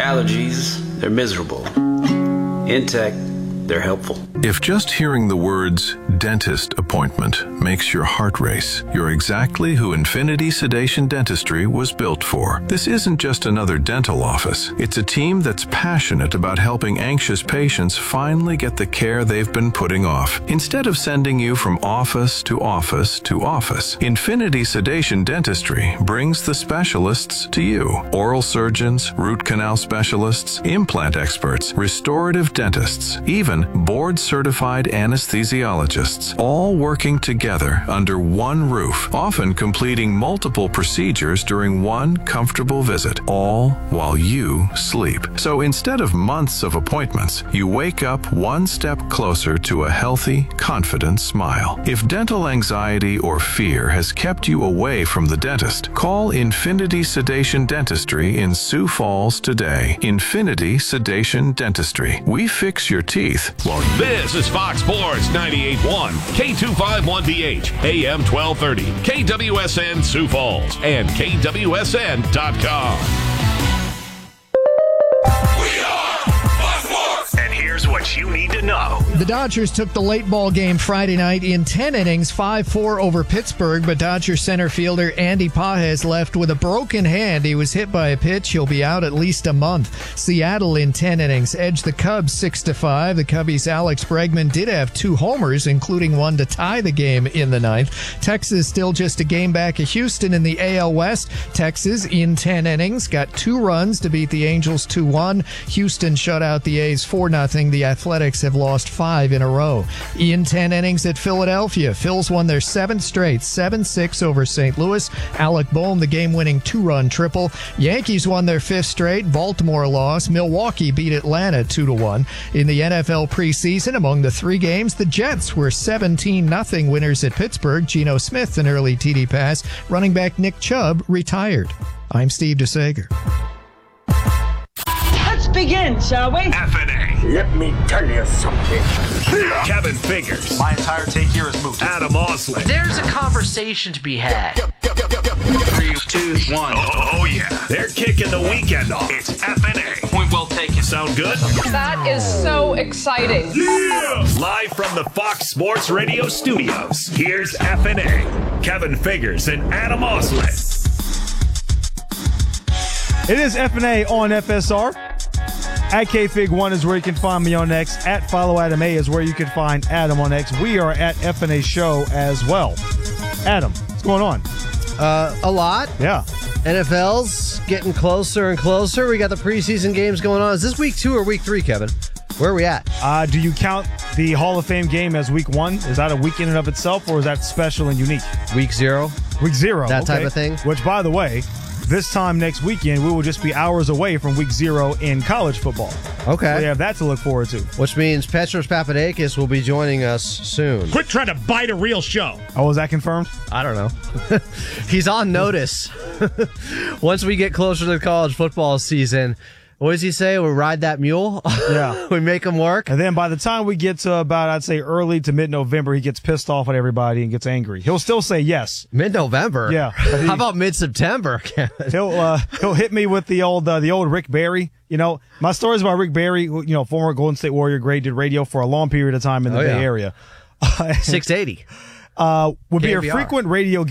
allergies, they're miserable. Intech, they're helpful. If just hearing the words dentist appointment makes your heart race, you're exactly who Infinity Sedation Dentistry was built for. This isn't just another dental office. It's a team that's passionate about helping anxious patients finally get the care they've been putting off. Instead of sending you from office to office to office, Infinity Sedation Dentistry brings the specialists to you. Oral surgeons, root canal specialists, implant experts, restorative dentists, even board-certified anesthesiologists, all working together under one roof, often completing multiple procedures during one comfortable visit, all while you sleep. So instead of months of appointments, you wake up one step closer to a healthy, confident smile. If dental anxiety or fear has kept you away from the dentist, call Infinity Sedation Dentistry in Sioux Falls today. Infinity Sedation Dentistry. We fix your teeth while This is Fox Sports 98.1, K251BH, AM 1230, KWSN Sioux Falls, and KWSN.com. We are Fox Sports! And here's what you need to know. The Dodgers took the late ball game Friday night in 10 innings, 5-4 over Pittsburgh, but Dodgers center fielder Andy Pages left with a broken hand. He was hit by a pitch. He'll be out at least a month. Seattle in 10 innings edged the Cubs 6-5. The Cubbies' Alex Bregman did have 2 homers, including one to tie the game in the ninth. Texas still just a game back of Houston in the AL West. Texas in 10 innings got 2 runs to beat the Angels 2-1. Houston shut out the A's 4-0. The Athletics have lost 5 in a row. In 10 innings at Philadelphia, Phils won their 7th straight, 7-6 over St. Louis. Alec Boehm, the game-winning 2-run triple. Yankees won their 5th straight. Baltimore lost. Milwaukee beat Atlanta 2-1. In the NFL preseason, among the 3 games, the Jets were 17-0 winners at Pittsburgh. Geno Smith, an early TD pass. Running back Nick Chubb retired. I'm Steve DeSager. Let's begin, shall we? FNA. Let me tell you something. Kevin Figures. My entire take here is moved. Adam Osley. There's a conversation to be had. 3, 2, 1. Oh, yeah. They're kicking the weekend off. It's FNA. Point well taken. Sound good? That is so exciting. Yeah! Live from the Fox Sports Radio studios, here's FNA. Kevin Figures and Adam Osley. It is FNA on FSR. At KFig1 is where you can find me on X. At Follow Adam A is where you can find Adam on X. We are at FNA Show as well. Adam, what's going on? A lot. Yeah. NFL's getting closer and closer. We got the preseason games going on. Is this week 2 or week 3, Kevin? Where are we at? Do you count the Hall of Fame game as week 1? Is that a week in and of itself, or is that special and unique? Week 0. Week 0. That type of thing. Which, by the way, this time next weekend, we will just be hours away from week 0 in college football. Okay. So we have that to look forward to. Which means Petros Papadakis will be joining us soon. Quit trying to bite a real show. Oh, is that confirmed? I don't know. He's on notice. Once we get closer to the college football season, what does he say? We ride that mule? Yeah. We make him work? And then by the time we get to about, I'd say, early to mid-November, he gets pissed off at everybody and gets angry. He'll still say yes. Mid-November? Yeah. How about mid-September? He'll hit me with the old Rick Barry. You know, my stories about Rick Barry, you know, former Golden State Warrior, great, did radio for a long period of time in the Bay Area. 680. Would be a frequent radio